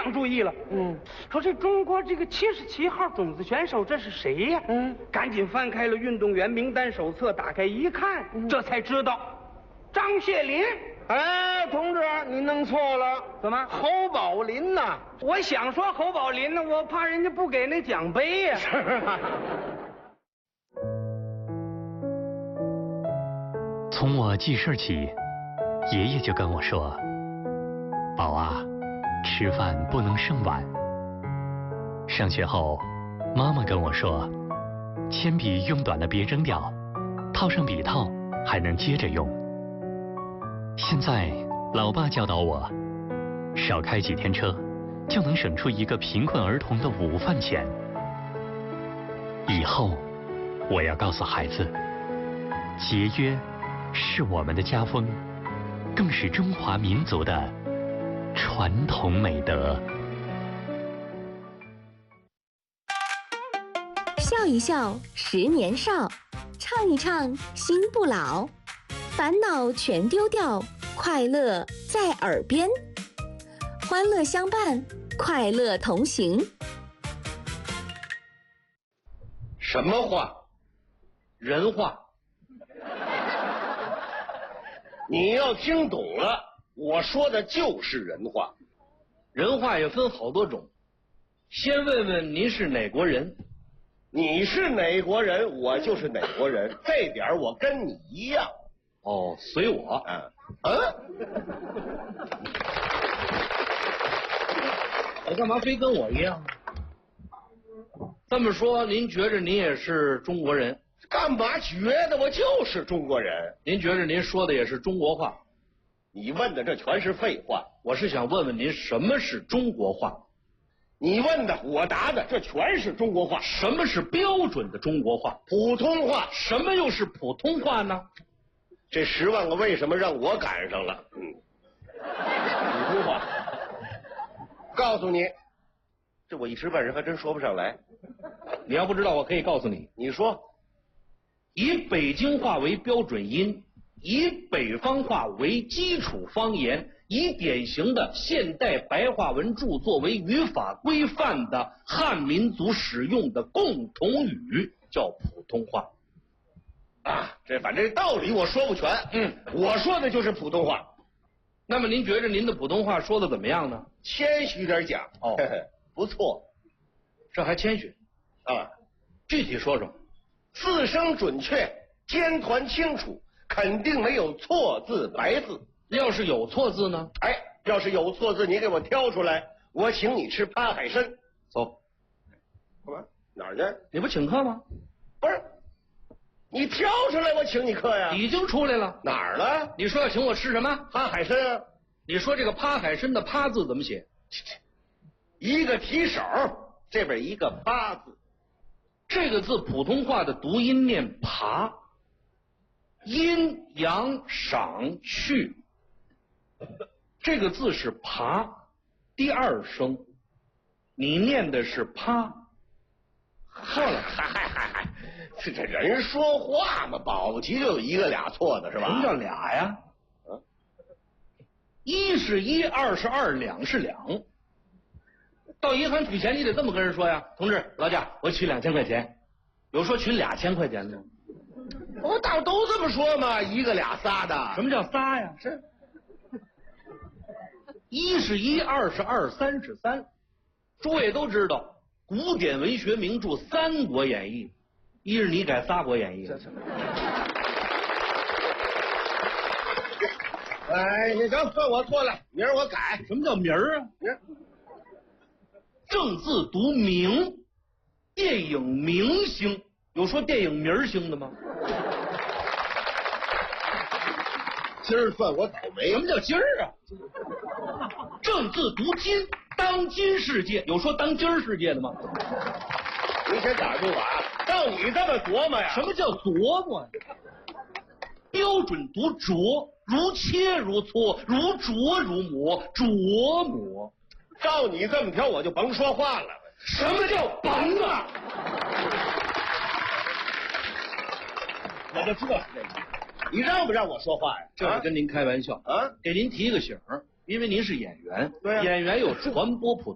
想主意了。说这中国这个77号种子选手这是谁呀？赶紧翻开了运动员名单手册，打开一看，这才知道，张谢林。 哎，同志，你弄错了， 怎么？ 侯宝林呐！ 我想说侯宝林呢，我怕人家不给那奖杯呀。 是啊。 从我记事起，爷爷就跟我说：“宝啊，吃饭不能剩碗。”上学后，妈妈跟我说：“铅笔用短了别扔掉，套上笔套还能接着用。”现在，老爸教导我，少开几天车，就能省出一个贫困儿童的午饭钱。以后，我要告诉孩子，节约是我们的家风，更是中华民族的传统美德。 笑一笑10年少，唱一唱心不老，烦恼全丢掉，快乐在耳边，欢乐相伴，快乐同行。 什么话？人话。你要听懂了，我说的就是人话。 人话也分好多种，先问问您是哪国人？ 你是哪国人，我就是哪国人，这点我跟你一样。 哦，随我。我干嘛非跟我一样呢？这么说，您觉着您也是中国人？ 干嘛觉得我就是中国人？ 您觉着您说的也是中国话？ 你问的这全是废话。 我是想问问您，什么是中国话？ 你问的，我答的，这全是中国话。 什么是标准的中国话？ 普通话。 什么又是普通话呢？ 这10万个为什么让我赶上了。普通话。告诉你，这我一时半时还真说不上来。 你要不知道，我可以告诉你。 你说。 以北京话为标准音，以北方话为基础方言，以典型的现代白话文著作为语法规范的汉民族使用的共同语，叫普通话。 这反正道理我说不全。我说的就是普通话。 那么您觉着您的普通话说的怎么样呢？ 谦虚点讲。不错。 这还谦虚？具体说说。 字声准确，尖团清楚，肯定没有错字白字。 要是有错字呢？ 要是有错字，你给我挑出来，我请你吃扒海参。 走。 干嘛？哪儿去？ 你不请客吗？ 不是，你挑出来，我请你客呀。 已经出来了。 哪儿了？ 你说要请我吃什么？ 扒海参啊。 你说这个扒海参的扒字怎么写？ 一个提手，这边一个扒字。 这个字普通话的读音念扒，阴阳赏去，这个字是扒，第2声，你念的是趴。错了。 嗨，这人说话嘛，保不齐就有1个俩错的是吧？ 什么叫俩呀？1是1，2是2，2是2。到银行取钱，你得这么跟人说呀，同志，劳驾，我取2000块钱。有说取2000块钱的， 我大伙都这么说嘛，1个俩仨的。 什么叫仨呀？ 是 1是1，2是2，3是3。诸位都知道，古典文学名著《三国演义》，一是你改《仨国演义》。 你行，算我错了，明儿我改。 什么叫明儿啊？正字读明，电影明星，有说电影明星的吗？ 今儿算我倒霉。 什么叫今儿啊？正字读今，当今世界，有说当今儿世界的吗？ 你先打住吧啊！照你这么琢磨呀？ 什么叫琢磨呀？标准读琢，如切如磋，如琢如磨，琢磨。 照你这么挑，我就甭说话了。 什么叫甭啊？ 我就知道是这个。你让不让我说话呀？ 这是跟您开玩笑啊， 给您提个醒儿，因为您是演员， 对啊， 演员有传播普